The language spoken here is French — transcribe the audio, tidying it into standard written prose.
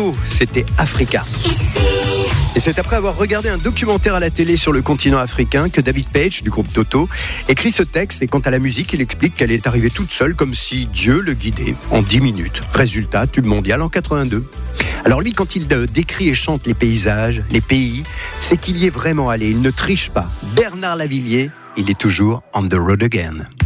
Toto, c'était Africa. Et c'est après avoir regardé un documentaire à la télé sur le continent africain que David Page, du groupe Toto, écrit ce texte. Et quant à la musique, il explique qu'elle est arrivée toute seule, comme si Dieu le guidait en 10 minutes. Résultat, tube mondial en 82. Alors lui, quand il décrit et chante les paysages, les pays, c'est qu'il y est vraiment allé. Il ne triche pas. Bernard Lavilliers, il est toujours on the road again.